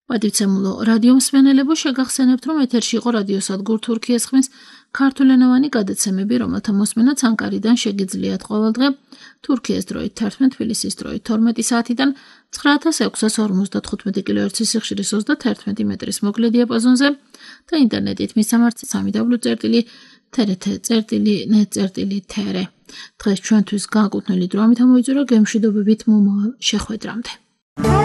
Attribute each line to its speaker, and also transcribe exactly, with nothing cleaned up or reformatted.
Speaker 1: Პატივცემულო რადიო მსმენელებო, შეგახსენებთ, რომ ეთერში იყო რადიოსადგურ თურქიეს ხმის ქართულენოვანი გადაცემები, რომელთა მოსმენაც ანკარიდან შეგიძლიათ ყოველდღე თურქიეს დროით თერთმეტ, თბილისის დროით თორმეტი საათიდან ცხრა ათას ექვსას ორმოცდათხუთმეტი კილოჰერცის სიხშირის ოცდათერთმეტი მეტრის მოკლე დიაპაზონზე და ინტერნეტით მისამართი სამი დაბლიუ წერტილი თრთ წერტილი ნეტ წერტილი თრ. დღეს ჩვენთვის განკუთვნილი დრო ამით ამოიწურა გემშვიდობებით მომავალ შეხვედრამდე.